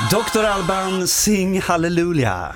Dr. Alban, sing halleluja.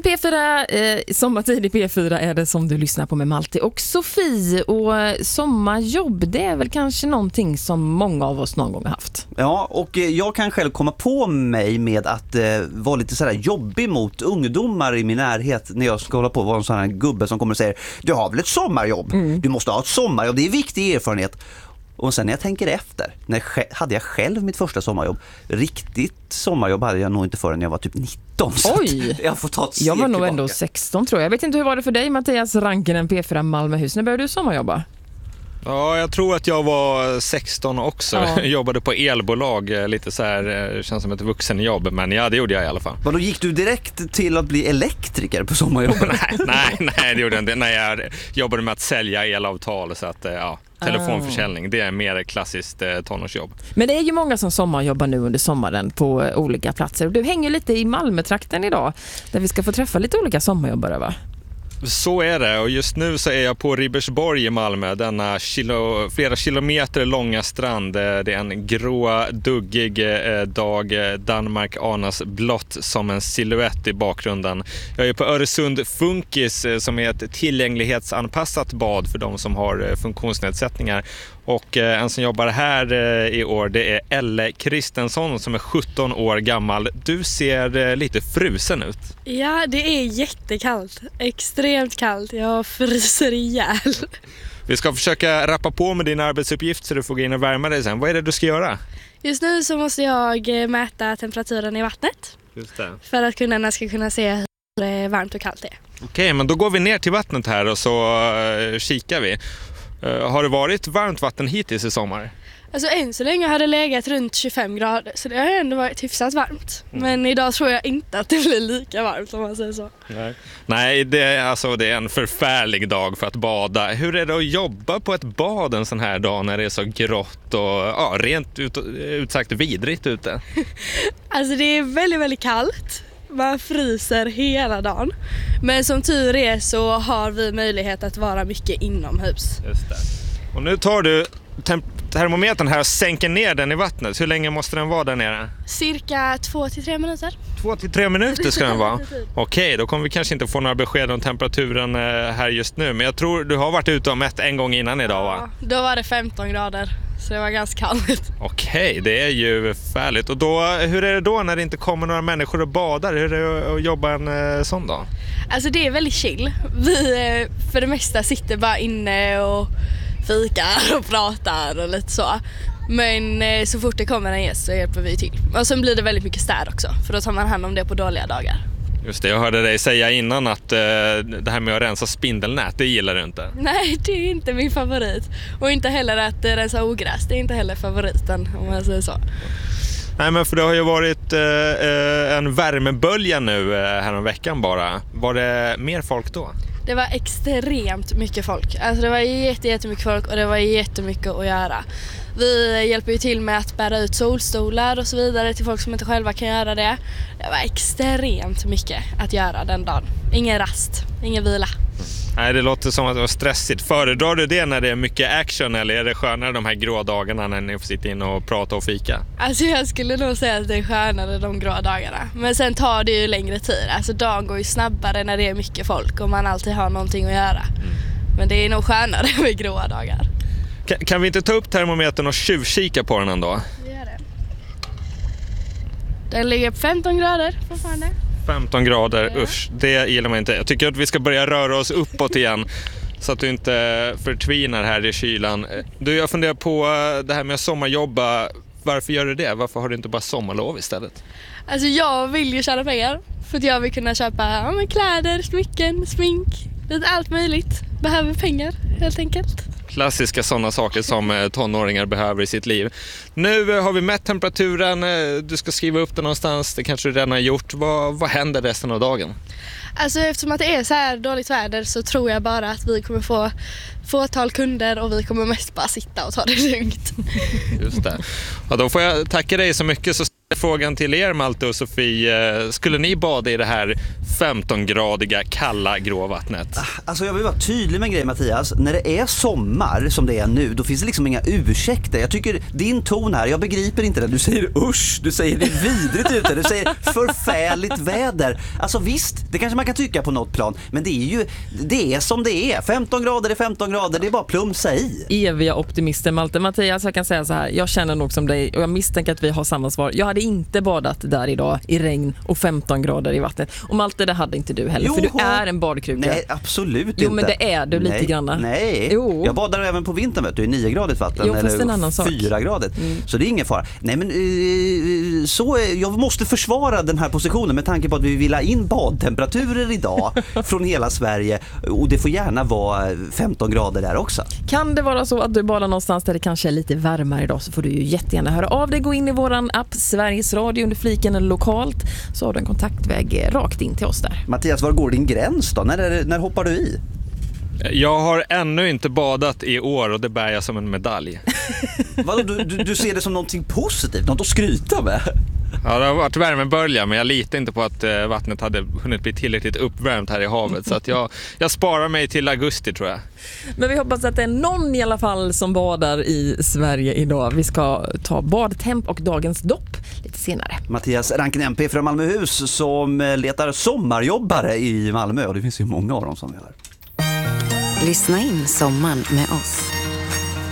P4, sommartid i P4 är det som du lyssnar på med Malte och Sofie. Och sommarjobb, det är väl kanske någonting som många av oss någon gång har haft. Ja, och jag kan själv komma på mig med att vara lite sådär jobbig mot ungdomar i min närhet när jag ska hålla på att vara en sån här gubbe som kommer och säger: du har väl ett sommarjobb? Du måste ha ett sommarjobb, det är viktig erfarenhet. Och sen när jag tänker efter, hade jag själv mitt första sommarjobb. Riktigt sommarjobb hade jag nog inte förrän jag var typ 19. Oj! Jag får ta ett steg Jag var nog tillbaka. ändå 16 tror jag. Jag vet inte hur var det för dig, Mattias Rankinen, P4 Malmöhus. När började du sommarjobba? Ja, jag tror att jag var 16 också. Ja. Jag jobbade på elbolag, lite så här, känns som ett vuxenjobb, men ja, det gjorde jag i alla fall. Då gick du direkt till att bli elektriker på sommarjobbet? nej, det gjorde jag inte. Nej, jag jobbade med att sälja elavtal, så att ja, telefonförsäljning, det är mer klassiskt tonårsjobb. Men det är ju många som sommarjobbar nu under sommaren på olika platser. Du hänger lite i Malmötrakten idag, där vi ska få träffa lite olika sommarjobbare, va? Så är det, och just nu så är jag på Ribersborg i Malmö, denna flera kilometer långa strand. Det är en grå, duggig dag. Danmark anas blått som en silhuett i bakgrunden. Jag är på Öresund Funkis, som är ett tillgänglighetsanpassat bad för de som har funktionsnedsättningar. Och en som jobbar här i år, det är Elle Kristensson som är 17 år gammal. Du ser lite frusen ut. Ja, det är jättekallt. Extremt kallt. Jag fryser ihjäl. Vi ska försöka rappa på med din arbetsuppgift så du får gå in och värma dig sen. Vad är det du ska göra? Just nu så måste jag mäta temperaturen i vattnet. Just det. För att kunderna ska kunna se hur varmt och kallt det är. Okej, men då går vi ner till vattnet här och så kikar vi. Har det varit varmt vatten hittills i sommar? Alltså än så länge har det legat runt 25 grader, så det har ändå varit hyfsat varmt. Men idag tror jag inte att det blir lika varmt, om man säger så. Nej, det är en förfärlig dag för att bada. Hur är det att jobba på ett bad en sån här dag när det är så grått och rent ut sagt vidrigt ute? Alltså det är väldigt, väldigt kallt. Man fryser hela dagen. Men som tur är så har vi möjlighet att vara mycket inomhus. Just det. Och nu tar du termometern här och sänker ner den i vattnet. Hur länge måste den vara där nere? Cirka 2-3 minuter. 2-3 minuter ska den vara. Okej, då kommer vi kanske inte få några besked om temperaturen här just nu. Men jag tror du har varit ute och mätt en gång innan idag, va? Ja, då var det 15 grader. Så det var ganska kallt. Okej, det är ju färligt. Och då, hur är det då när det inte kommer några människor och badar? Hur är det att jobba en sån dag? Alltså det är väldigt chill. Vi för det mesta sitter bara inne och fikar och pratar och lite så. Men så fort det kommer en gäst så hjälper vi till. Och sen blir det väldigt mycket städ också, för då tar man hand om det på dåliga dagar. Just det, jag hörde dig säga innan att det här med att rensa spindelnät, det gillar du inte. Nej, det är inte min favorit. Och inte heller att rensa ogräs, det är inte heller favoriten, om man säger så. Nej, men för det har ju varit en värmebölja nu här om veckan bara. Var det mer folk då? Det var extremt mycket folk. Alltså det var jättemycket folk och det var jättemycket att göra. Vi hjälper ju till med att bära ut solstolar och så vidare till folk som inte själva kan göra det. Det var extremt mycket att göra den dagen. Ingen rast, ingen vila. Nej, det låter som att det var stressigt. Föredrar du det när det är mycket action, eller är det skönare de här grå dagarna när ni får sitta in och prata och fika? Alltså jag skulle nog säga att det är skönare de grå dagarna. Men sen tar det ju längre tid. Alltså dagen går ju snabbare när det är mycket folk och man alltid har någonting att göra. Men det är nog skönare med gråa dagar. Kan vi inte ta upp termometern och tjuvkika på den ändå? Vi gör det. Den ligger på 15 grader fortfarande. 15 grader, usch, det gillar man inte. Jag tycker att vi ska börja röra oss uppåt igen så att du inte förtvinar här i kylan. Du, jag funderar på det här med att sommarjobba. Varför gör du det? Varför har du inte bara sommarlov istället? Alltså jag vill ju tjäna pengar för att jag vill kunna köpa kläder, smycken, smink, lite allt möjligt. Behöver pengar helt enkelt. Klassiska sådana saker som tonåringar behöver i sitt liv. Nu har vi mätt temperaturen, du ska skriva upp den någonstans, det kanske du redan har gjort. Vad händer resten av dagen? Alltså eftersom att det är så här dåligt väder så tror jag bara att vi kommer få fåtal kunder och vi kommer mest bara sitta och ta det lugnt. Just det. Ja, då får jag tacka dig så mycket. Så frågan till er, Malte och Sofie, skulle ni bada i det här 15-gradiga kalla gråvattnet. Alltså jag vill vara tydlig med en grej, Mattias. När det är sommar som det är nu, då finns det liksom inga ursäkter. Jag tycker din ton här, jag begriper inte det. Du säger usch, du säger det är vidrigt ute, du säger förfärligt väder. Alltså visst, det kanske man kan tycka på något plan, men det är som det är. 15 grader är 15 grader, det är bara plumsa i. Eviga optimister, Malte. Mattias, jag kan säga så här, jag känner nog som dig och jag misstänker att vi har samma svar. Jag hade inte badat där idag i regn och 15 grader i vattnet. Och Malte, det hade inte du heller, för du är en badkruka. Nej, absolut inte. Jo, men det är du lite grann. Nej, jag badar även på vintern, vet du, i 9-gradigt vatten eller 4-gradigt. Så det är ingen fara. Nej, men jag måste försvara den här positionen med tanke på att vi vill ha in badtemperaturer idag från hela Sverige, och det får gärna vara 15 grader där också. Kan det vara så att du badar någonstans där det kanske är lite varmare idag, så får du ju jättegärna höra av dig. Gå in i våran app Sveriges Radio under fliken lokalt, så har du en kontaktväg rakt in till oss där. Mattias, var går din gräns då? När hoppar du i? Jag har ännu inte badat i år och det bär jag som en medalj. Vadå, du ser det som någonting positivt, något att skryta med? Ja, det har varit värmebölja, men jag litar inte på att vattnet hade hunnit bli tillräckligt uppvärmt här i havet. Så att jag sparar mig till augusti, tror jag. Men vi hoppas att det är någon i alla fall som badar i Sverige idag. Vi ska ta badtemp och dagens dopp lite senare. Mattias Ranken MP från Malmöhus som letar sommarjobbare i Malmö. Och det finns ju många av dem som vi har. Lyssna in sommaren med oss.